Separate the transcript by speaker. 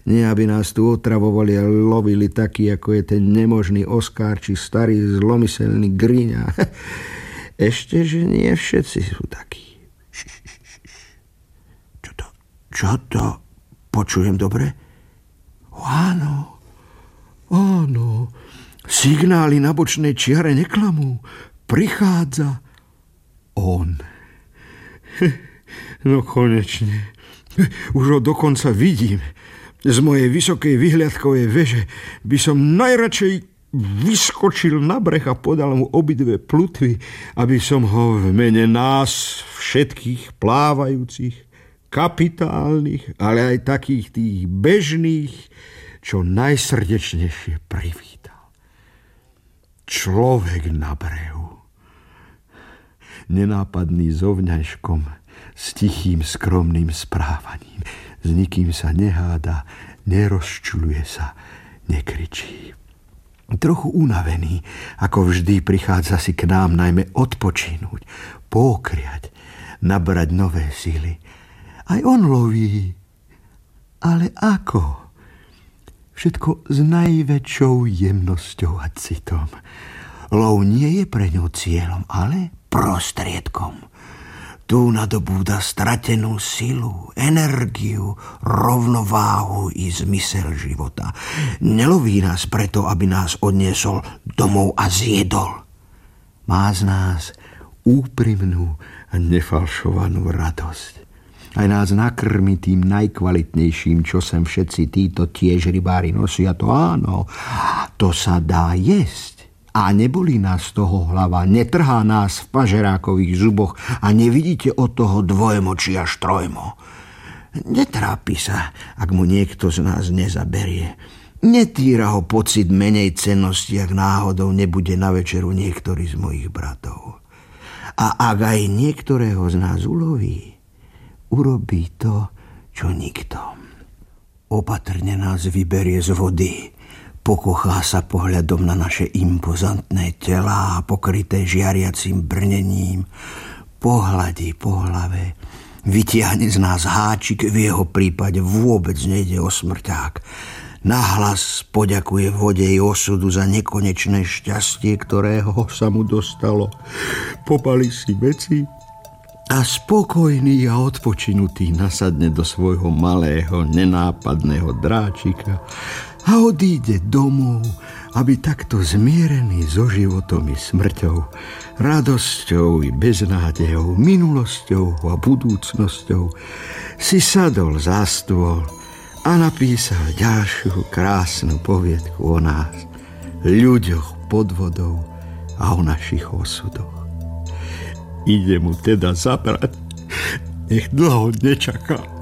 Speaker 1: Nie, aby nás tu otravovali a lovili takí, ako je ten nemožný Oskar, či starý zlomyselný Griňa. Ešte, že nie všetci sú takí. Čo to? Počujem dobre? Áno. Signály na bočnej čiare neklamú. Prichádza on. No konečne. Už ho dokonca vidím. Z mojej vysokej vyhliadkovej veže by som najradšej vyskočil na breh a podal mu obidve plutvy, aby som ho v mene nás všetkých plávajúcich, kapitálnych, ale aj takých tých bežných, čo najsrdečnejšie privítal. Človek na brehu. Nenápadný zovňajškom, s tichým skromným správaním. S nikým sa neháda, nerozčuľuje sa, nekričí. Trochu unavený, ako vždy, prichádza si k nám najmä odpočinúť, pokriať, nabrať nové síly. Aj on loví. Ale ako? Všetko s najväčšou jemnosťou a citom. Lov nie je pre ňou cieľom, ale prostriedkom. Tu nadobúda stratenú silu, energiu, rovnováhu i zmysel života. Neloví nás preto, aby nás odniesol domov a zjedol. Má z nás úprimnú a nefalšovanú radosť. Aj nás nakrmi tým najkvalitnejším, čo sem všetci títo tiež rybári nosia. To áno, to sa dá jesť. A nebolí nás z toho hlava, netrhá nás v pažerákových zuboch a nevidíte od toho dvojmočí až trojmo. Netrápi sa, ak mu niekto z nás nezaberie. Netýra ho pocit menej cennosti, ak náhodou nebude na večeru niektorý z mojich bratov. A ak aj niektorého z nás uloví, urobí to, čo nikto. Opatrne nás vyberie z vody, pokochá sa pohľadom na naše impozantné telá pokryté žiariacim brnením, pohľadí po hlave, vytiahne z nás háčik, v jeho prípade vôbec nejde o smrťák. Nahlas poďakuje vode i osudu za nekonečné šťastie, ktorého sa mu dostalo. Popali si veci a spokojný a odpočinutý nasadne do svojho malého, nenápadného dráčika a odíde domov, aby takto zmierený so životom i smrťou, radosťou i beznádejou, minulosťou a budúcnosťou si sadol za stôl a napísal ďalšiu krásnu poviedku o nás, ľuďoch pod vodou a o našich osudoch. Ide mu teda zabrať, nech dlho nečaká.